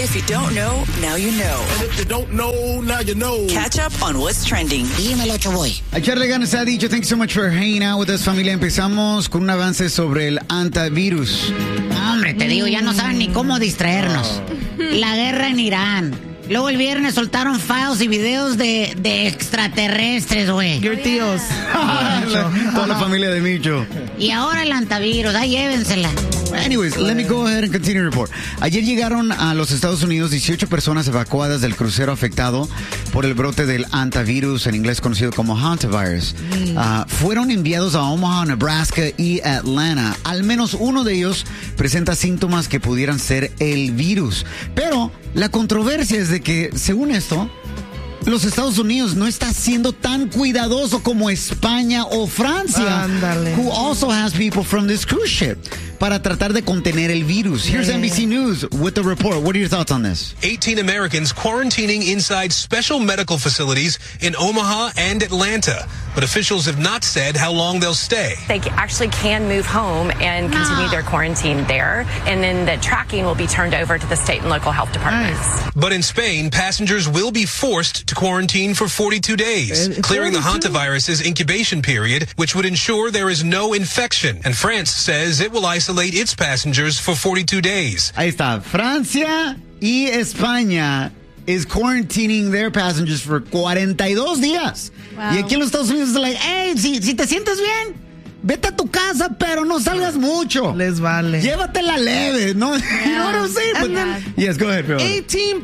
If you don't know, now you know. And if you don't know, now you know. Catch up on what's trending. Dímelo, Choboy. A echarle ganas se ha dicho. Thank you so much for hanging out with us, familia. Empezamos con un avance sobre el antivirus. Hombre, te digo, ya no saben ni cómo distraernos. La guerra en Irán. Luego el viernes soltaron files y videos de extraterrestres, güey. Your tíos. Toda la familia de Micho. Y ahora el antivirus, ahí llévensela. Anyways, let me go ahead and continue the report. Ayer llegaron a los Estados Unidos 18 personas evacuadas del crucero afectado por el brote del antivirus, en inglés conocido como hantavirus. Fueron enviados a Omaha, Nebraska y Atlanta. Al menos uno de ellos presenta síntomas que pudieran ser el virus. Pero la controversia es de que, según esto, los Estados Unidos no está siendo tan cuidadoso como España o Francia, who also has people from this cruise ship, para tratar de contener el virus. Here's NBC News with the report. What are your thoughts on this? 18 Americans quarantining inside special medical facilities in Omaha and Atlanta. But officials have not said how long they'll stay. They actually can move home and continue their quarantine there. And then the tracking will be turned over to the state and local health departments. Nice. But in Spain, passengers will be forced to quarantine for 42 days, clearing the hantavirus's incubation period, which would ensure there is no infection. And France says it will isolate its passengers for 42 days. Ahí está. Francia y España is quarantining their passengers for 42 días. Wow. Y aquí en los Estados Unidos es like, hey, si te sientes bien, vete a tu casa, pero no salgas mucho. Les vale. Llévatela leve, ¿no? Yeah. You know what I'm saying? But then, yes, go ahead, bro. 18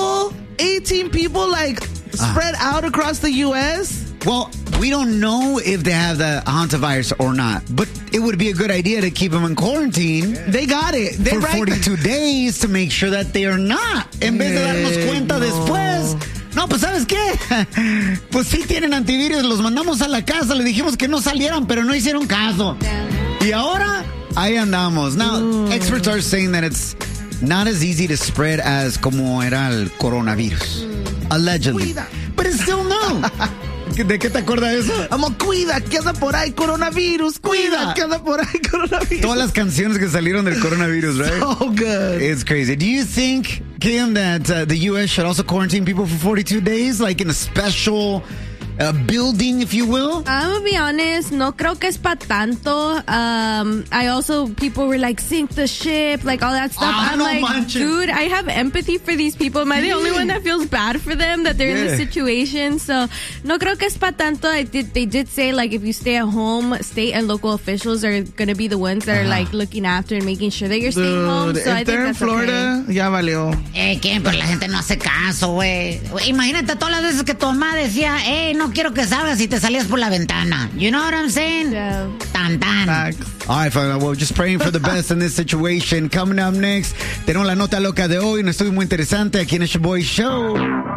people like spread out across the U.S.? Well, we don't know if they have the hantavirus or not, but it would be a good idea to keep them in quarantine. They got it. For 42 days to make sure that they are not. En vez de darnos cuenta después. No, pues ¿sabes qué? Pues sí tienen antivirus, los mandamos a la casa, le dijimos que no salieran, pero no hicieron caso. Y ahora, ahí andamos. Now, experts are saying that it's not as easy to spread as como era el coronavirus. Allegedly. But it's still no. ¿De qué te acuerdas de eso? Vamos, cuida, que anda por ahí coronavirus. Cuida, que anda por ahí coronavirus. Todas las canciones que salieron del coronavirus, right? So good. It's crazy. Do you think, Kim, that the U.S. should also quarantine people for 42 days? Like in a special building, if you will? I'm gonna be honest, no creo que es pa' tanto. I also, people were like, sink the ship, like all that stuff. I'm like, dude, I have empathy for these people. Am I the only one that feels bad for them, that they're in this situation? So, no creo que es pa' tanto. They did say, like, if you stay at home, state and local officials are gonna be the ones that are, like, looking after and making sure that you're staying home. So, I think they're in that's Florida, okay. Ya valió. ¿Quién? Pero la gente no hace caso, güey. Imagínate todas las veces que tu mamá decía, no quiero que salgas y te salías por la ventana. You know what I'm saying? Yeah. Tan, tan. All right, well, just praying for the best in this situation. Coming up next, tenemos la nota loca de hoy, un estudio muy interesante aquí en el Show Boy Show.